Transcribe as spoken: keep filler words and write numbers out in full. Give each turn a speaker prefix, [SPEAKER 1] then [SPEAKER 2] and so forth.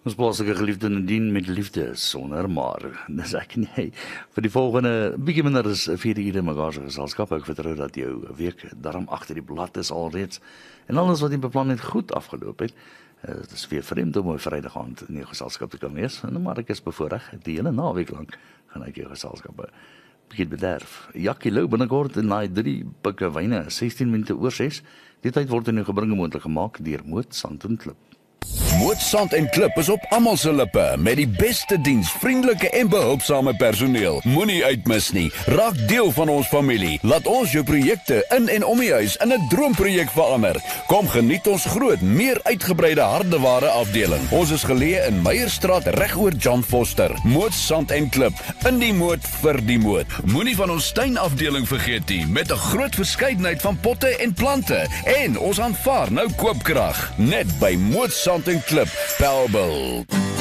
[SPEAKER 1] Ons plaaslike geliefde Nadine met liefde sonder maar. Dis ek nie. Vir die volgende bietjie minder as vier ure mekaar se geselskap. Ek vertrou dat jou week daarom agter die blad is alreeds. En alles wat jy beplan het goed afgeloop het. Uh, dit is weer vreemd om 'n Vrydag aand in jou geselskap te kan wees. En maar ek is bevoorreg die hele naweek lank gaan ek jou geselskap bietjie bederf. Jackie Lou binnekort in daai drie pikke wyne, sestien minute oor ses. Die tyd word in jou gebringe moontlik gemaak deur Moot Sand en Klip.
[SPEAKER 2] Moot Sand en Klip is op almal se lippe met die beste diens, vriendelike en behulpsame personeel. Moenie uitmis nie. Raak deel van ons familie. Laat ons jou projekte in en om die huis in 'n droomprojek verander. Kom geniet ons groot, meer uitgebreide hardeware afdeling. Ons is geleë in Meyerstraat regoor John Foster. Moot Sand en Klip, in die moot vir die moot. Moenie van ons tuinafdeling vergeet nie, met 'n groot verskeidenheid van potte en plante. En ons aanvaar nou koopkrag, net by Moot Sand en Klip, Pelbel.